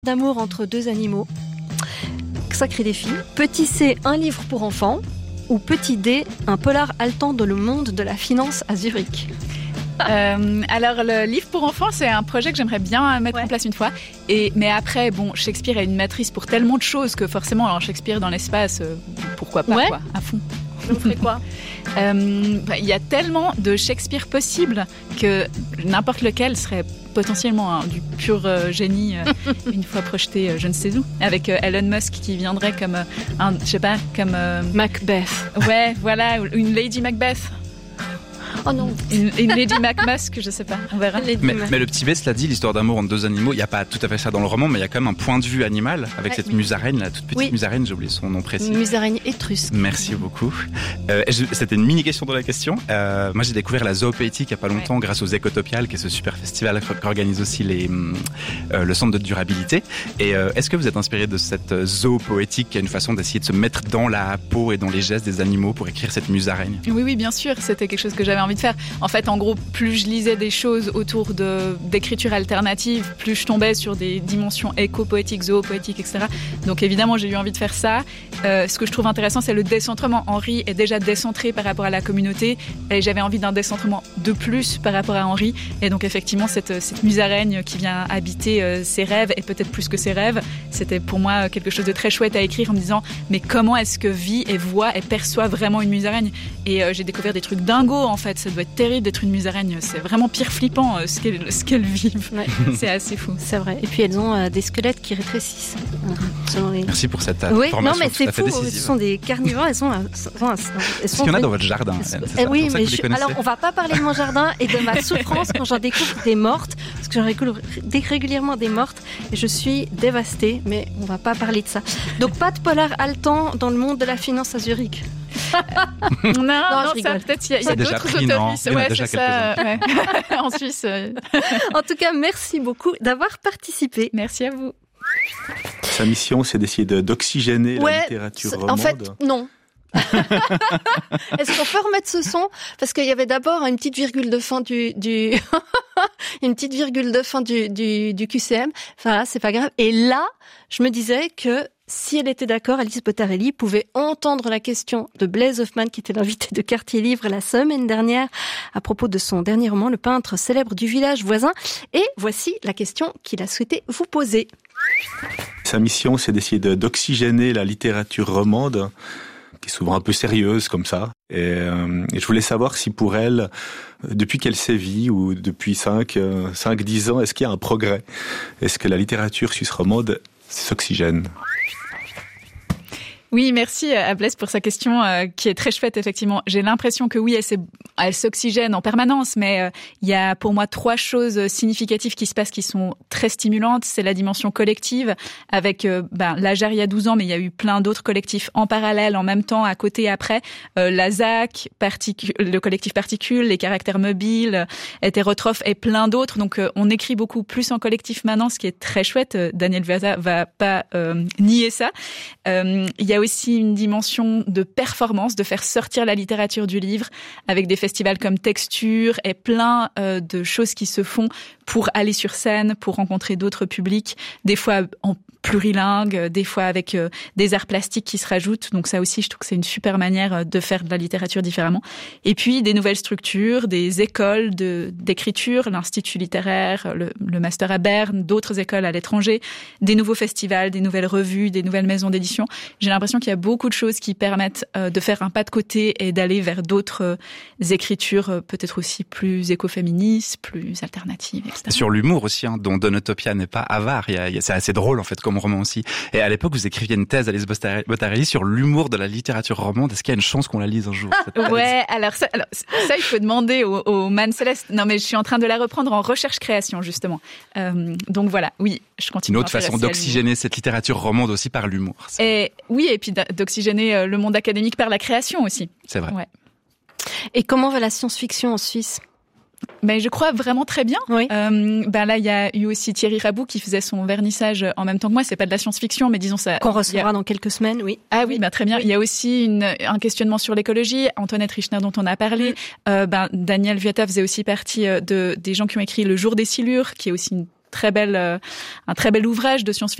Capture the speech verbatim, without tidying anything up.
D'amour entre deux animaux. Sacré défi. Petit C, un livre pour enfants. Ou petit D, un polar haletant dans le monde de la finance à Zurich. Euh, alors le livre pour enfants, c'est un projet que j'aimerais bien mettre ouais. en place une fois. Et mais après, bon, Shakespeare est une matrice pour tellement de choses que forcément, alors Shakespeare dans l'espace, euh, pourquoi pas, ouais. quoi, à fond. Vous ferez quoi ? euh, bah, y a tellement de Shakespeare possible que n'importe lequel serait potentiellement hein, du pur euh, génie euh, une fois projeté euh, je ne sais où, avec euh, Elon Musk qui viendrait comme euh, un, je sais pas, comme euh, Macbeth. Ouais, voilà, une Lady Macbeth. Oh non. Une, une Lady Macmusk, je sais pas, on verra. Mais, mais le petit B, cela dit, l'histoire d'amour entre deux animaux, il n'y a pas tout à fait ça dans le roman, mais il y a quand même un point de vue animal avec ouais, cette oui. musaraigne, la toute petite oui. musaraigne, j'ai oublié son nom précis. Musaraigne étrusque. Merci beaucoup. Euh, je, c'était une mini question dans la question. Euh, moi, j'ai découvert la zoopoétique il n'y a pas longtemps ouais. grâce aux Écotopiales, qui est ce super festival qu'organise aussi les, euh, le centre de durabilité. Et euh, est-ce que vous êtes inspiré de cette zoopoétique qui a une façon d'essayer de se mettre dans la peau et dans les gestes des animaux pour écrire cette musaraigne ? Oui, oui, bien sûr. C'était quelque chose que j'avais envie de faire. En fait, en gros, plus je lisais des choses autour de, d'écriture alternative, plus je tombais sur des dimensions éco-poétiques, zoopoétiques, et cetera. Donc évidemment, j'ai eu envie de faire ça. Euh, ce que je trouve intéressant, c'est le décentrement. Henri est déjà décentré par rapport à la communauté et j'avais envie d'un décentrement de plus par rapport à Henri. Et donc effectivement, cette, cette musaraigne qui vient habiter euh, ses rêves et peut-être plus que ses rêves, c'était pour moi quelque chose de très chouette à écrire en me disant mais comment est-ce que vit et voit et perçoit vraiment une musaraigne ? Et euh, j'ai découvert des trucs dingos en fait. Ça doit être terrible d'être une musaraigne, c'est vraiment pire flippant euh, ce, qu'elles, ce qu'elles vivent. Ouais. C'est assez fou. C'est vrai. Et puis elles ont euh, des squelettes qui rétrécissent. Selon les... Merci pour cette oui, information. Non mais c'est fou. Décisive. Ce sont des carnivores. Elles sont. Elles sont, elles sont Est-ce qu'il y en a dans votre jardin ? C'est ça, oui, mais je... alors on va pas parler de mon jardin et de ma souffrance quand j'en découvre des mortes, parce que j'en découvre régulièrement des mortes et je suis dévastée. Mais on va pas parler de ça. Donc pas de polar haletant dans le monde de la finance à Zurich. non, non, non ça peut-être il y a, y a d'autres pris, autobus. Ouais, c'est ça. Ouais. En Suisse. Euh... En tout cas, merci beaucoup d'avoir participé. Merci à vous. Sa mission, c'est d'essayer de, d'oxygéner ouais, la littérature romande. En fait, non. Est-ce qu'on peut remettre ce son ? Parce qu'il y avait d'abord une petite virgule de fin du, du une petite virgule de fin du, du, du Q C M. Enfin là, c'est pas grave. Et là, je me disais que si elle était d'accord, Alice Bottarelli pouvait entendre la question de Blaise Hoffmann, qui était l'invité de Quartier Livre la semaine dernière, à propos de son dernier roman, Le peintre célèbre du village voisin. Et voici la question qu'il a souhaité vous poser. Sa mission, c'est d'essayer de, d'oxygéner la littérature romande, qui est souvent un peu sérieuse comme ça. Et, euh, et je voulais savoir si pour elle, depuis qu'elle sévit, ou depuis cinq, dix ans, est-ce qu'il y a un progrès ? Est-ce que la littérature suisse romande s'oxygène ? Oui, merci à Blaise pour sa question euh, qui est très chouette, effectivement. J'ai l'impression que oui, elle, elle s'oxygène en permanence, mais euh, il y a pour moi trois choses significatives qui se passent qui sont très stimulantes. C'est la dimension collective avec euh, ben, l'Ajar il y a douze ans, mais il y a eu plein d'autres collectifs en parallèle, en même temps, à côté, après. Euh, la Z A C, particu- le collectif Particule, les caractères mobiles, hétérotrophes et plein d'autres. Donc euh, on écrit beaucoup plus en collectif maintenant, ce qui est très chouette. Daniel Viata va pas euh, nier ça. Euh, il y a aussi une dimension de performance, de faire sortir la littérature du livre avec des festivals comme Texture et plein euh, de choses qui se font pour aller sur scène, pour rencontrer d'autres publics, des fois en plurilingue, des fois avec euh, des arts plastiques qui se rajoutent. Donc ça aussi, je trouve que c'est une super manière de faire de la littérature différemment. Et puis des nouvelles structures, des écoles de, d'écriture, l'Institut littéraire, le, le master à Berne, d'autres écoles à l'étranger, des nouveaux festivals, des nouvelles revues, des nouvelles maisons d'édition. J'ai l'impression qu'il y a beaucoup de choses qui permettent euh, de faire un pas de côté et d'aller vers d'autres euh, écritures euh, peut-être aussi plus écoféministes, plus alternatives, et cetera. Sur l'humour aussi, hein, dont Donutopia n'est pas avare. Il y a, il y a, c'est assez drôle en fait comme roman aussi. Et à l'époque, vous écriviez une thèse, Alice Bottarelli, sur l'humour de la littérature romande. Est-ce qu'il y a une chance qu'on la lise un jour ? Ouais, alors ça, alors ça, il faut demander au, au Man Céleste. Non, mais je suis en train de la reprendre en recherche-création justement. Euh, donc voilà, oui, je continue. Une autre façon d'oxygéner cette littérature romande aussi par l'humour. Et oui, et puis d'oxygéner le monde académique par la création aussi. C'est vrai. Ouais. Et comment va la science-fiction en Suisse ? Ben, je crois vraiment très bien. Oui. Euh, ben là, il y a eu aussi Thierry Rabou qui faisait son vernissage en même temps que moi. C'est pas de la science-fiction, mais disons ça. Qu'on recevra a... dans quelques semaines, oui. Ah oui, ben très bien. Oui. Il y a aussi une, un questionnement sur l'écologie. Antoinette Richner, dont on a parlé. Oui. Euh, ben Daniel Viata faisait aussi partie de des gens qui ont écrit Le Jour des Silures, qui est aussi une très belle, euh, un très bel ouvrage de science-fiction